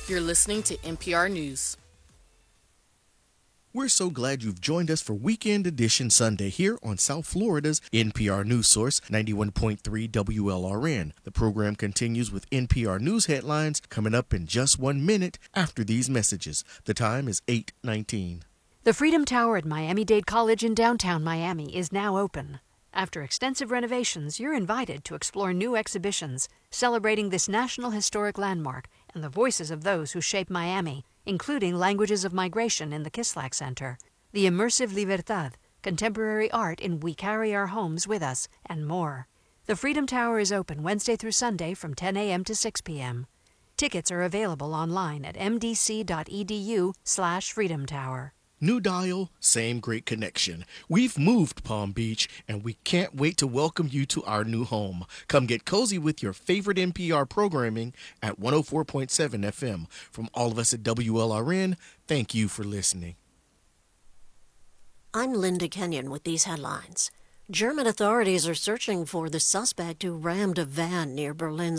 You're listening to NPR News. We're so glad you've joined us for Weekend Edition Sunday here on South Florida's NPR News Source 91.3 WLRN. The program continues with NPR News headlines coming up in just 1 minute after these messages. The time is 8:19. The Freedom Tower at Miami-Dade College in downtown Miami is now open. After extensive renovations, you're invited to explore new exhibitions celebrating this National Historic Landmark and the voices of those who shape Miami, including Languages of Migration in the Kislak Center, the immersive Libertad, contemporary art in We Carry Our Homes With Us, and more. The Freedom Tower is open Wednesday through Sunday from 10 a.m. to 6 p.m. Tickets are available online at mdc.edu/Freedom Tower. New dial, same great connection. We've moved Palm Beach, and we can't wait to welcome you to our new home. Come get cozy with your favorite NPR programming at 104.7 FM. From all of us at WLRN, thank you for listening. I'm Linda Kenyon with these headlines. German authorities are searching for the suspect who rammed a van near Berlin's